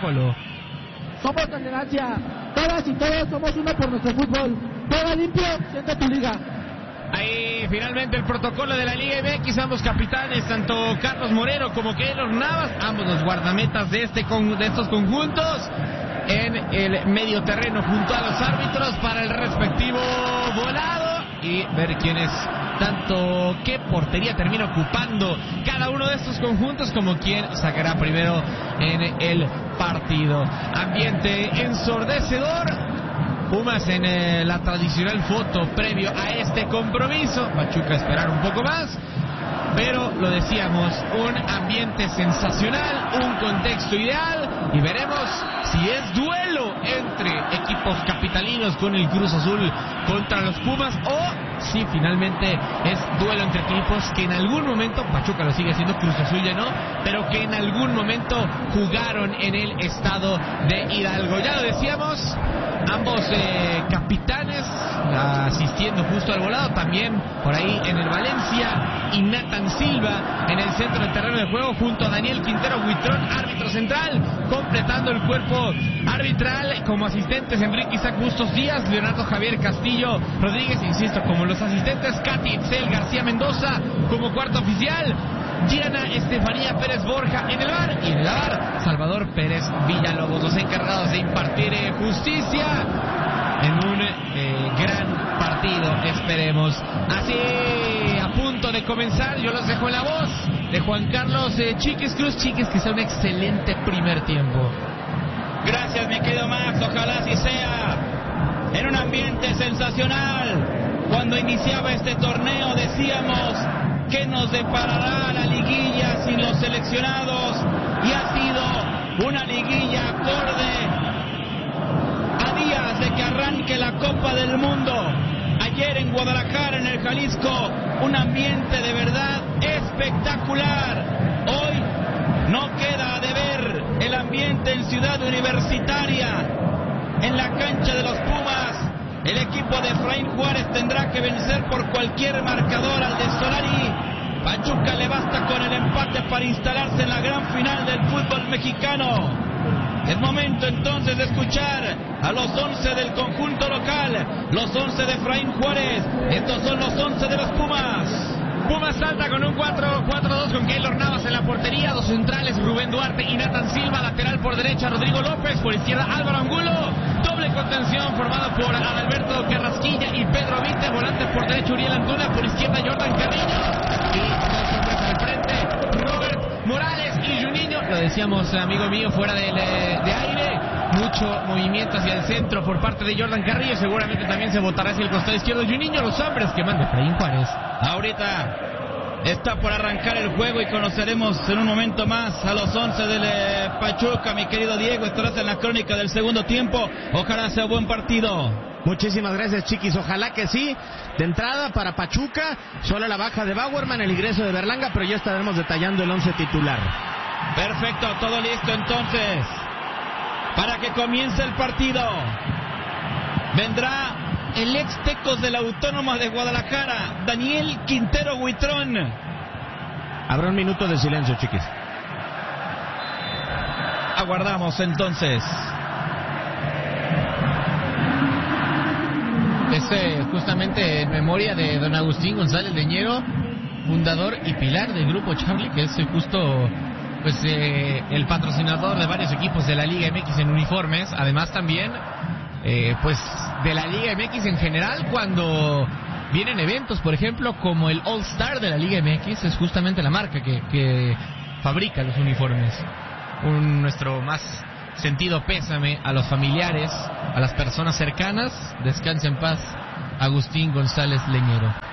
protocolo. Somos tolerancia, todas y todos somos uno por nuestro fútbol. Juega limpio, siente tu liga. Ahí finalmente el protocolo de la Liga MX, ambos capitanes, tanto Carlos Moreno como Keylor Navas, ambos los guardametas de estos conjuntos, en el medio terreno junto a los árbitros para el respectivo volado y ver quién es tanto qué portería termina ocupando cada uno de estos conjuntos como quién sacará primero en el partido. Ambiente ensordecedor. Pumas en la tradicional foto previo a este compromiso. Pachuca esperar un poco más, pero lo decíamos, un ambiente sensacional, un contexto ideal, y veremos si es duelo entre equipos capitalinos con el Cruz Azul contra los Pumas, o si finalmente es duelo entre equipos que en algún momento, Pachuca lo sigue haciendo, Cruz Azul ya no, pero que en algún momento jugaron en el estado de Hidalgo. Ya lo decíamos, ambos capitanes asistiendo justo al volado, también por ahí en el Valencia, y Nathan Silva en el centro del terreno de juego junto a Daniel Quintero Huitrón, árbitro central, completando el cuerpo arbitral como asistentes Enrique Isaac Bustos Díaz, Leonardo Javier Castillo Rodríguez, insisto, como los asistentes Katy Itzel García Mendoza como cuarto oficial, Diana Estefanía Pérez Borja en el VAR, y en el VAR Salvador Pérez Villalobos, los encargados de impartir justicia en un gran partido, esperemos. Así, a punto de comenzar, yo los dejo en la voz de Juan Carlos Chiquis Cruz. Chiquis, que sea un excelente primer tiempo. Gracias, mi querido Max, ojalá así sea. En un ambiente sensacional. Cuando iniciaba este torneo decíamos que nos deparará la liguilla sin los seleccionados, y ha sido una liguilla acorde a días de que arranque la Copa del Mundo. Ayer en Guadalajara, en el Jalisco, un ambiente de verdad espectacular. Hoy no queda de ver el ambiente en Ciudad Universitaria, en la cancha de los Pumas. El equipo de Efraín Juárez tendrá que vencer por cualquier marcador al de Solari. Pachuca le basta con el empate para instalarse en la gran final del fútbol mexicano. Es momento entonces de escuchar a los 11 del conjunto local, los 11 de Efraín Juárez. Estos son los 11 de los Pumas. Pumas salta con un 4-4-2 con Keylor Navas en la portería, dos centrales Rubén Duarte y Nathan Silva, lateral por derecha Rodrigo López, por izquierda Álvaro Angulo, doble contención formado por Adalberto Carrasquilla y Pedro Vite, volante por derecha Uriel Antuna, por izquierda Jordan Carrillo, y dos hombres al frente Robert Morales y Juninho. Lo decíamos, amigo mío, fuera de aire, mucho movimiento hacia el centro por parte de Jordan Carrillo, seguramente también se botará hacia el costado izquierdo Juninho, los hombres que manda Efraín Juárez. Ahorita está por arrancar el juego y conoceremos en un momento más a los 11 del Pachuca. Mi querido Diego, estarás en la crónica del segundo tiempo. Ojalá sea buen partido. Muchísimas gracias, Chiquis. Ojalá que sí. De entrada para Pachuca, solo la baja de Bauerman, el ingreso de Berlanga, pero ya estaremos detallando el 11 titular. Perfecto, todo listo entonces para que comience el partido. Vendrá el ex Tecos de la Autónoma de Guadalajara, Daniel Quintero Huitrón. Habrá un minuto de silencio, Chiquis. Aguardamos entonces. Es justamente en memoria de don Agustín González Leñero, fundador y pilar del Grupo Charlie, que es justo el patrocinador de varios equipos de la Liga MX en uniformes. Además también de la Liga MX en general, cuando vienen eventos, por ejemplo, como el All Star de la Liga MX, es justamente la marca que fabrica los uniformes. Nuestro más sentido pésame a los familiares, a las personas cercanas. Descanse en paz, Agustín González Leñero.